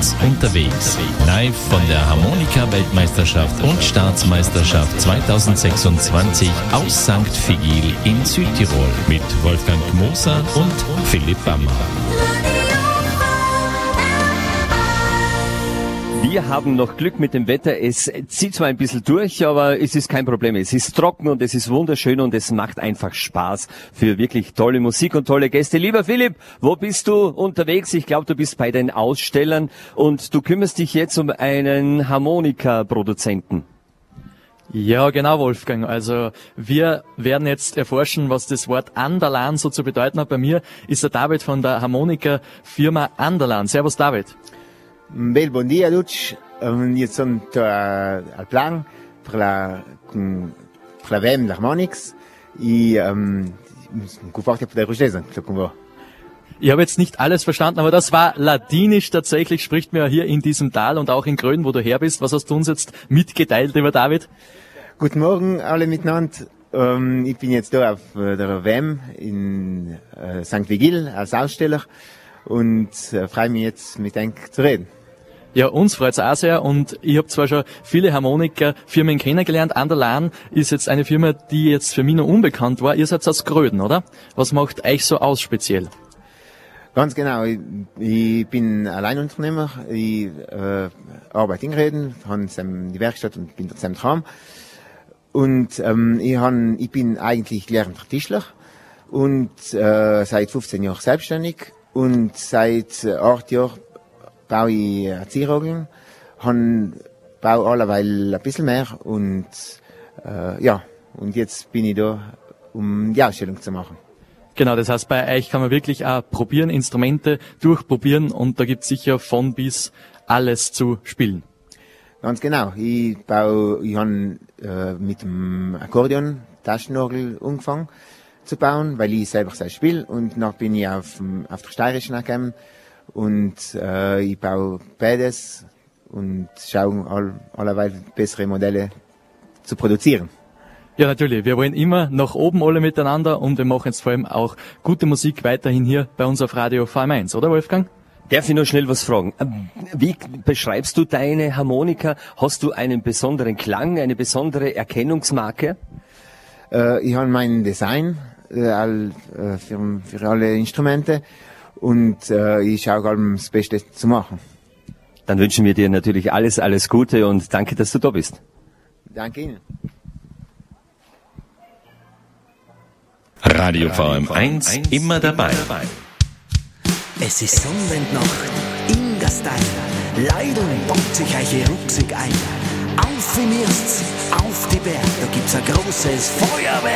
Fritz unterwegs. Live von der Harmonika-Weltmeisterschaft und Staatsmeisterschaft 2026 aus St. Vigil in Südtirol mit Wolfgang Moser und Philipp Bammer. Wir haben noch Glück mit dem Wetter. Es zieht zwar ein bisschen durch, aber es ist kein Problem. Es ist trocken und es ist wunderschön und es macht einfach Spaß für wirklich tolle Musik und tolle Gäste. Lieber Philipp, wo bist du unterwegs? Ich glaube, du bist bei den Ausstellern und du kümmerst dich jetzt um einen Harmonika-Produzenten. Ja, genau, Wolfgang. Also wir werden jetzt erforschen, was das Wort Anderlan so zu bedeuten hat. Bei mir ist der David von der Harmonika-Firma Anderlan. Servus, David. Bel bon dia a tutti, io sono al plan per la VEM d'Harmonix e conforte per la Rugesa, Ich habe jetzt nicht alles verstanden, aber das war Ladinisch. Tatsächlich spricht man ja hier in diesem Tal und auch in Grön, wo du her bist. Was hast du uns jetzt mitgeteilt, lieber David? Guten Morgen alle miteinander. Ich bin jetzt da auf der WM in St. Vigil als Aussteller und freue mich jetzt mit euch zu reden. Ja, uns freut's auch sehr und ich habe zwar schon viele Harmonika-Firmen kennengelernt. Anderlan ist jetzt eine Firma, die jetzt für mich noch unbekannt war. Ihr seid aus Gröden, oder? Was macht euch so aus speziell? Ganz genau. Ich bin Alleinunternehmer. Ich arbeite in Gröden, habe die Werkstatt und bin dort daheim. Und ich bin eigentlich gelernter Tischler und seit 15 Jahren selbstständig und seit 8 Jahren baue ich Zierrogeln, baue alleweil ein bisschen mehr und und jetzt bin ich da, um die Ausstellung zu machen. Genau, das heißt, bei euch kann man wirklich auch probieren, Instrumente durchprobieren und da gibt's sicher von bis alles zu spielen. Ganz genau. Ich habe mit dem Akkordeon Taschenorgel angefangen zu bauen, weil ich selber selbst spiele und dann bin ich auf der Steirischen gekommen und ich baue beides und schaue allerweil bessere Modelle zu produzieren. Ja, natürlich. Wir wollen immer nach oben alle miteinander und wir machen jetzt vor allem auch gute Musik weiterhin hier bei uns auf Radio VM1, oder Wolfgang? Darf ich noch schnell was fragen? Wie beschreibst du deine Harmonika? Hast du einen besonderen Klang, eine besondere Erkennungsmarke? Ich habe mein Design für alle Instrumente und ich schaue allem das Beste zu machen. Dann wünschen wir dir natürlich alles Gute und danke, dass du da bist. Danke Ihnen. Radio VM1 immer dabei. Es ist Sonnenwendnacht in Gastein. Leidung baut sich eiche Rucksig ein. Auf in Irsts, auf die Berg, da gibt's ein großes Feuerwerk.